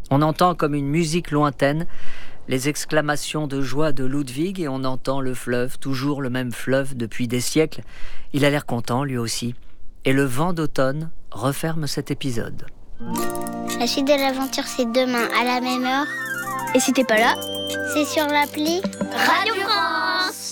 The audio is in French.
On entend comme une musique lointaine les exclamations de joie de Ludwig et on entend le fleuve, toujours le même fleuve depuis des siècles. Il a l'air content lui aussi. Et le vent d'automne referme cet épisode. La suite de l'aventure, c'est demain à la même heure. Et si t'es pas là, c'est sur l'appli Radio